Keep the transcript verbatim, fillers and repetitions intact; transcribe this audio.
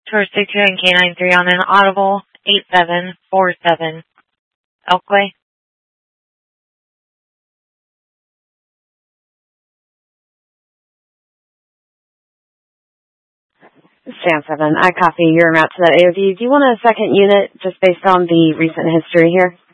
Tour six two and K nine three on an audible eight seven four seven. Elkway. Stan seven, I copy your route to that A O D. Do you want a second unit just based on the recent history here?